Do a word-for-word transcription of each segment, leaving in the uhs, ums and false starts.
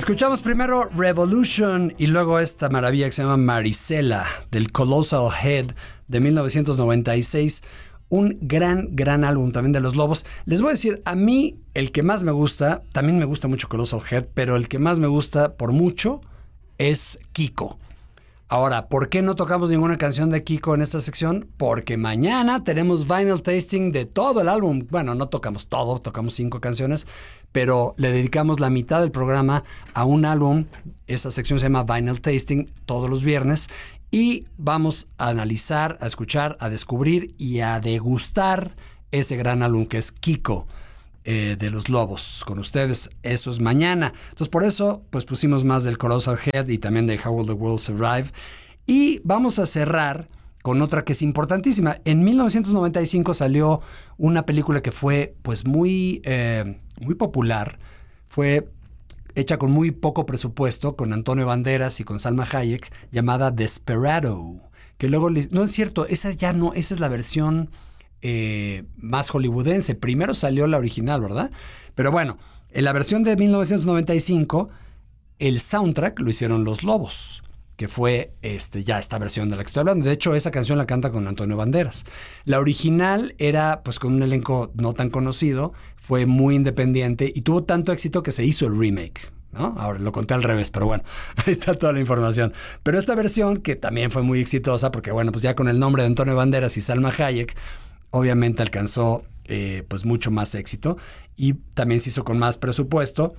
Escuchamos primero Revolution y luego esta maravilla que se llama Marisela del Colossal Head de mil novecientos noventa y seis. Un gran, gran álbum también de Los Lobos. Les voy a decir, a mí el que más me gusta, también me gusta mucho Colossal Head, pero el que más me gusta por mucho es Kiko. Ahora, ¿por qué no tocamos ninguna canción de Kiko en esta sección? Porque mañana tenemos vinyl tasting de todo el álbum. Bueno, no tocamos todo, tocamos cinco canciones, pero le dedicamos la mitad del programa a un álbum. Esta sección se llama Vinyl Tasting todos los viernes y vamos a analizar, a escuchar, a descubrir y a degustar ese gran álbum que es Kiko. Eh, de Los Lobos con ustedes, eso es mañana. Entonces por eso pues pusimos más del Colossal Head y también de How Will the World Survive, y vamos a cerrar con otra que es importantísima. En mil novecientos noventa y cinco salió una película que fue pues muy eh, muy popular, fue hecha con muy poco presupuesto, con Antonio Banderas y con Salma Hayek, llamada Desperado, que luego le... no es cierto, esa ya no, esa es la versión Eh, más hollywoodense. Primero salió la original, ¿verdad? Pero bueno, en la versión de mil novecientos noventa y cinco, el soundtrack lo hicieron Los Lobos, que fue este, ya esta versión de la que estoy hablando. De hecho, esa canción la canta con Antonio Banderas. La original era pues con un elenco no tan conocido, fue muy independiente y tuvo tanto éxito que se hizo el remake, ¿no? Ahora lo conté al revés, pero bueno, ahí está toda la información. Pero esta versión, que también fue muy exitosa, porque bueno, pues ya con el nombre de Antonio Banderas y Salma Hayek, obviamente alcanzó eh, pues mucho más éxito y también se hizo con más presupuesto.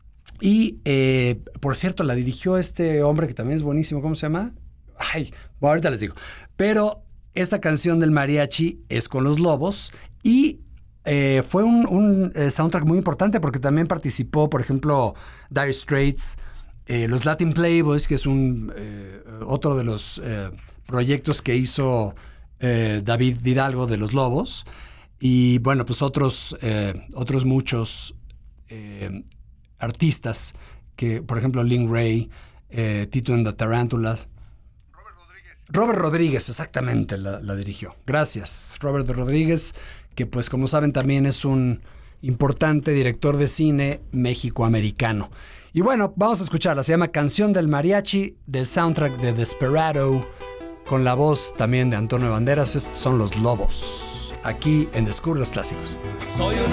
Y eh, por cierto, la dirigió este hombre que también es buenísimo. ¿Cómo se llama? Ay, bueno, ahorita les digo. Pero esta canción del mariachi es con Los Lobos y eh, fue un, un eh, soundtrack muy importante porque también participó, por ejemplo, Dire Straits, eh, los Latin Playboys, que es un eh, otro de los eh, proyectos que hizo Eh, David Hidalgo de Los Lobos, y bueno, pues otros, eh, otros muchos eh, artistas, que por ejemplo Lin Ray, eh, Tito and the Tarantulas. Robert Rodríguez. Robert Rodríguez, exactamente, la, la dirigió. Gracias, Robert Rodríguez, que pues como saben también es un importante director de cine mexicoamericano. Y bueno, vamos a escucharla, se llama Canción del Mariachi, del soundtrack de Desperado, con la voz también de Antonio Banderas. Estos son Los Lobos, aquí en Descubre los Clásicos. Soy un